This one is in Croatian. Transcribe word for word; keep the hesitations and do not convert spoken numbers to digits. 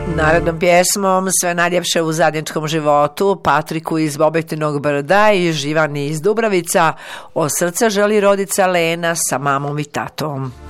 Narednom pjesmom sve najljepše u zajedničkom životu Patriku iz Bobetinog Brda i Živani iz Dubravica od srca želi rodica Lena sa mamom i tatom.